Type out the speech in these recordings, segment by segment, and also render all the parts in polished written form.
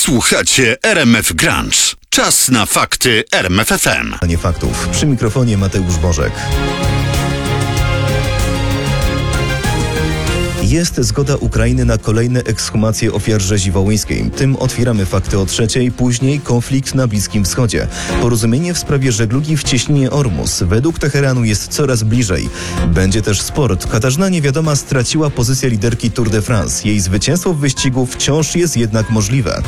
Słuchacie RMF Grunge. Czas na fakty RMF FM. A nie faktów. Przy mikrofonie Mateusz Bożek. Jest zgoda Ukrainy na kolejne ekshumacje ofiar rzezi wołyńskiej. Tym otwieramy fakty o trzeciej, później konflikt na Bliskim Wschodzie. Porozumienie w sprawie żeglugi w cieśninie Ormus według Teheranu jest coraz bliżej. Będzie też sport. Katarzyna Niewiadoma straciła pozycję liderki Tour de France. Jej zwycięstwo w wyścigu wciąż jest jednak możliwe.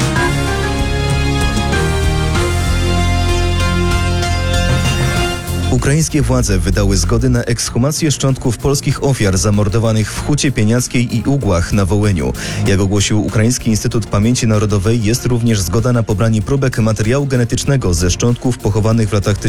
Ukraińskie władze wydały zgody na ekshumację szczątków polskich ofiar zamordowanych w Hucie Pieniackiej i Ugłach na Wołyniu. Jak ogłosił Ukraiński Instytut Pamięci Narodowej, jest również zgoda na pobranie próbek materiału genetycznego ze szczątków pochowanych w latach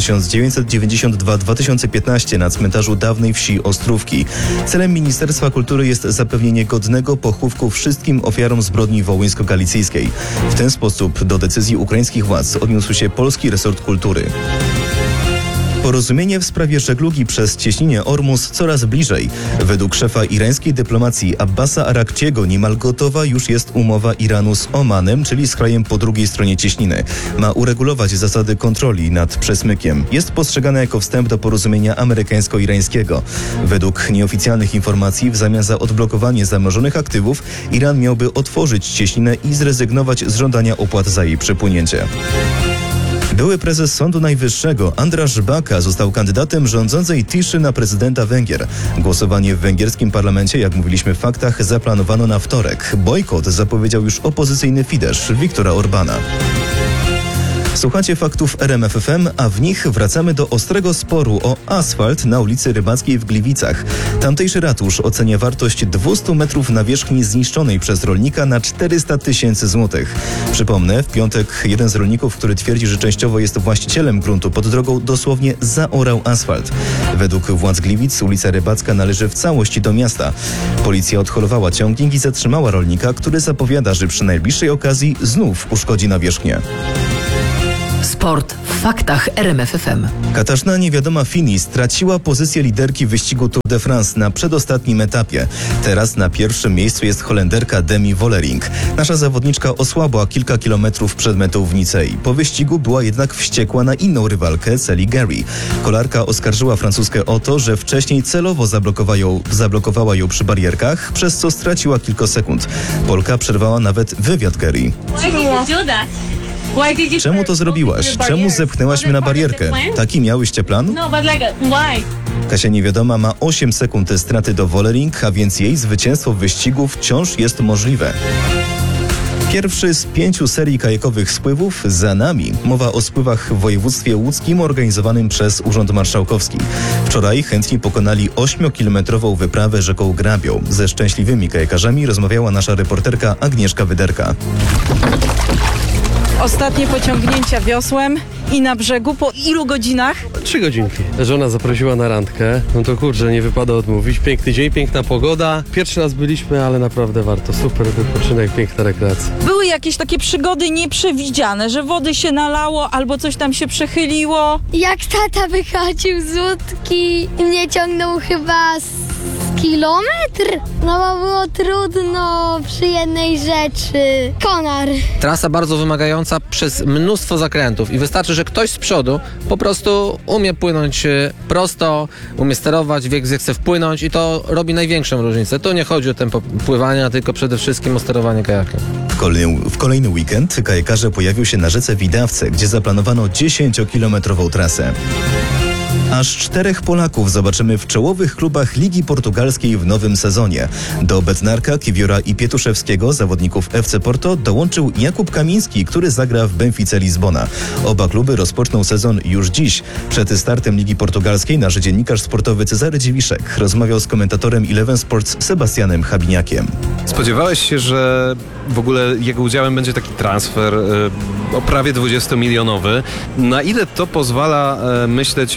1992-2015 na cmentarzu dawnej wsi Ostrówki. Celem Ministerstwa Kultury jest zapewnienie godnego pochówku wszystkim ofiarom zbrodni wołyńsko-galicyjskiej. W ten sposób do decyzji ukraińskich władz odniósł się polski resort kultury. Porozumienie w sprawie żeglugi przez cieśninę Ormus coraz bliżej. Według szefa irańskiej dyplomacji Abbasa Arakciego niemal gotowa już jest umowa Iranu z Omanem, czyli z krajem po drugiej stronie cieśniny. Ma uregulować zasady kontroli nad przesmykiem. Jest postrzegana jako wstęp do porozumienia amerykańsko-irańskiego. Według nieoficjalnych informacji w zamian za odblokowanie zamrożonych aktywów Iran miałby otworzyć cieśninę i zrezygnować z żądania opłat za jej przepłynięcie. Były prezes Sądu Najwyższego Andrasz Baka został kandydatem rządzącej Tiszy na prezydenta Węgier. Głosowanie w węgierskim parlamencie, jak mówiliśmy w faktach, zaplanowano na wtorek. Bojkot zapowiedział już opozycyjny Fidesz Viktora Orbana. Słuchacie faktów RMF FM, a w nich wracamy do ostrego sporu o asfalt na ulicy Rybackiej w Gliwicach. Tamtejszy ratusz ocenia wartość 200 metrów nawierzchni zniszczonej przez rolnika na 400 000 złotych. Przypomnę, w piątek jeden z rolników, który twierdzi, że częściowo jest właścicielem gruntu pod drogą, dosłownie zaorał asfalt. Według władz Gliwic ulica Rybacka należy w całości do miasta. Policja odholowała ciągnik i zatrzymała rolnika, który zapowiada, że przy najbliższej okazji znów uszkodzi nawierzchnię. Sport w faktach RMF FM. Katarzyna Niewiadoma Fini straciła pozycję liderki wyścigu Tour de France na przedostatnim etapie. Teraz na pierwszym miejscu jest Holenderka Demi Vollering. Nasza zawodniczka osłabła kilka kilometrów przed metą w Nicei. Po wyścigu była jednak wściekła na inną rywalkę, Sally Gary. Kolarka oskarżyła francuskę o to, że wcześniej celowo zablokowała ją przy barierkach, przez co straciła kilka sekund. Polka przerwała nawet wywiad Gary. Czemu to zrobiłaś? Czemu zepchnęłaś mnie na barierkę? Taki miałyście plan? Kasia Niewiadoma ma 8 sekund straty do Vollering, a więc jej zwycięstwo w wyścigu wciąż jest możliwe. Pierwszy z 5 serii kajakowych spływów za nami. Mowa o spływach w województwie łódzkim organizowanym przez Urząd Marszałkowski. Wczoraj chętni pokonali 8-kilometrową wyprawę rzeką Grabią. Ze szczęśliwymi kajakarzami rozmawiała nasza reporterka Agnieszka Wyderka. Ostatnie pociągnięcia wiosłem i na brzegu. Po ilu godzinach? 3 godzinki. Żona zaprosiła na randkę. No to kurczę, nie wypada odmówić. Piękny dzień, piękna pogoda. Pierwszy raz byliśmy, ale naprawdę warto. Super wypoczynek, piękna rekreacja. Były jakieś takie przygody nieprzewidziane, że wody się nalało albo coś tam się przechyliło? Jak tata wychodził z łódki i mnie ciągnął chyba z kilometr? No bo było trudno przy jednej rzeczy. Konar. Trasa bardzo wymagająca przez mnóstwo zakrętów i wystarczy, że ktoś z przodu po prostu umie płynąć prosto, umie sterować, wie gdzie chce wpłynąć i to robi największą różnicę. Tu nie chodzi o tempo pływania, tylko przede wszystkim o sterowanie kajakiem. W kolejny weekend kajakarze pojawił się na rzece Widawce, gdzie zaplanowano 10-kilometrową trasę. Aż 4 Polaków zobaczymy w czołowych klubach Ligi Portugalskiej w nowym sezonie. Do Bednarka, Kiwiora i Pietuszewskiego, zawodników FC Porto, dołączył Jakub Kamiński, który zagra w Benfice Lizbona. Oba kluby rozpoczną sezon już dziś. Przed startem Ligi Portugalskiej nasz dziennikarz sportowy Cezary Dziewiszek rozmawiał z komentatorem Eleven Sports Sebastianem Habiniakiem. Spodziewałeś się, że w ogóle jego udziałem będzie taki transfer o prawie 20-milionowy. Na ile to pozwala myśleć o Kubie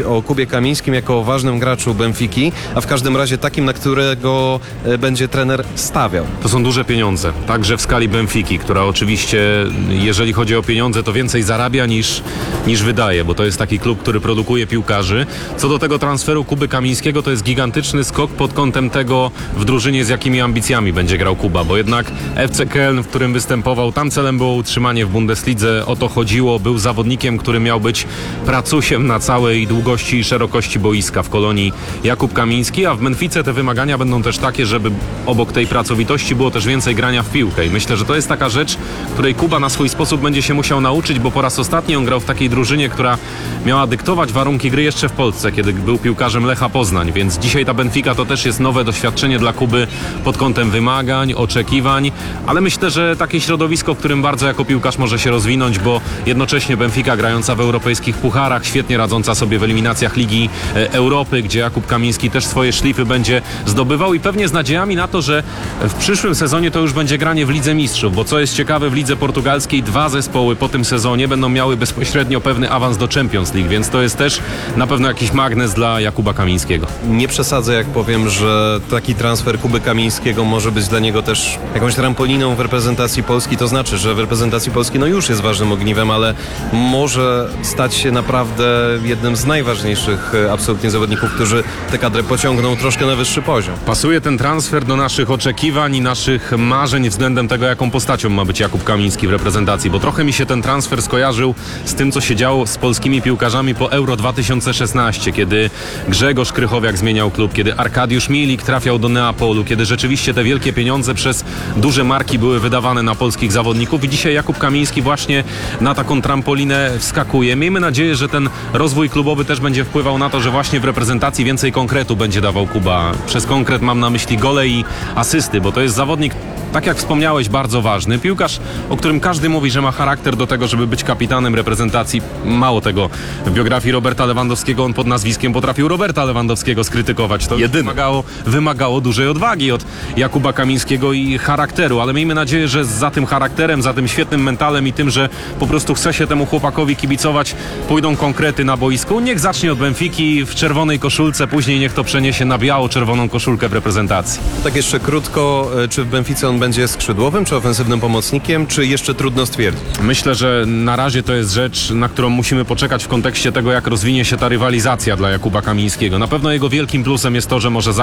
Jakubie Kamińskim jako o ważnym graczu Benfiki, a w każdym razie takim, na którego będzie trener stawiał. To są duże pieniądze, także w skali Benfiki, która oczywiście, jeżeli chodzi o pieniądze, to więcej zarabia niż wydaje, bo to jest taki klub, który produkuje piłkarzy. Co do tego transferu Kuby Kamińskiego, to jest gigantyczny skok pod kątem tego w drużynie, z jakimi ambicjami będzie grał Kuba, bo jednak FC Köln, w którym występował, tam celem było utrzymanie w Bundeslidze, o to chodziło, był zawodnikiem, który miał być pracusiem na całej długości i szerokości boiska w Kolonii Jakub Kamiński, a w Benfice te wymagania będą też takie, żeby obok tej pracowitości było też więcej grania w piłkę i myślę, że to jest taka rzecz, której Kuba na swój sposób będzie się musiał nauczyć, bo po raz ostatni on grał w takiej drużynie, która miała dyktować warunki gry jeszcze w Polsce, kiedy był piłkarzem Lecha Poznań, więc dzisiaj ta Benfica to też jest nowe doświadczenie dla Kuby pod kątem wymagań, oczekiwań, ale myślę, że takie środowisko, w którym bardzo jako piłkarz może się rozwinąć, bo jednocześnie Benfica grająca w europejskich pucharach, świetnie radząca sobie w eliminacjach Ligi Europy, gdzie Jakub Kamiński też swoje szlify będzie zdobywał i pewnie z nadziejami na to, że w przyszłym sezonie to już będzie granie w Lidze Mistrzów, bo co jest ciekawe, w Lidze Portugalskiej 2 zespoły po tym sezonie będą miały bezpośrednio pewny awans do Champions League, więc to jest też na pewno jakiś magnes dla Jakuba Kamińskiego. Nie przesadzę, jak powiem, że taki transfer Kuby Kamińskiego może być dla niego też jakąś trampoliną w reprezentacji Polski. To znaczy, że w reprezentacji Polski już jest ważnym ogniwem, ale może stać się naprawdę jednym z najważniejszych absolutnie zawodników, którzy tę kadrę pociągną troszkę na wyższy poziom. Pasuje ten transfer do naszych oczekiwań i naszych marzeń względem tego, jaką postacią ma być Jakub Kamiński w reprezentacji, bo trochę mi się ten transfer skojarzył z tym, co się działo z polskimi piłkarzami po Euro 2016, kiedy Grzegorz Krychowiak zmieniał klub, kiedy Arkadiusz Milik trafiał do Neapolu, kiedy rzeczywiście te wielkie pieniądze przez duże marki były wydawane na polskich zawodników i dzisiaj Jakub Kamiński właśnie na taką trampolinę wskakuje. Miejmy nadzieję, że ten rozwój klubowy też będzie wpływał na to, że właśnie w reprezentacji więcej konkretu będzie dawał Kuba. Przez konkret mam na myśli gole i asysty, bo to jest zawodnik, tak jak wspomniałeś, bardzo ważny. Piłkarz, o którym każdy mówi, że ma charakter do tego, żeby być kapitanem reprezentacji. Mało tego, w biografii Roberta Lewandowskiego on pod nazwiskiem potrafił Roberta Lewandowskiego skrytykować. To wymagało dużej odwagi od Jakuba Kamińskiego i charakteru, ale miejmy nadzieję, że za tym charakterem, za tym świetnym mentalem i tym, że po prostu chce się temu chłopakowi kibicować, pójdą konkrety na boisku. Niech zacznie od Benfiki w czerwonej koszulce, później niech to przeniesie na biało-czerwoną koszulkę w reprezentacji. Tak jeszcze krótko, czy w Benfice on będzie skrzydłowym, czy ofensywnym pomocnikiem, czy jeszcze trudno stwierdzić? Myślę, że na razie to jest rzecz, na którą musimy poczekać w kontekście tego, jak rozwinie się ta rywalizacja dla Jakuba Kamińskiego. Na pewno jego wielkim plusem jest to, że może zagrać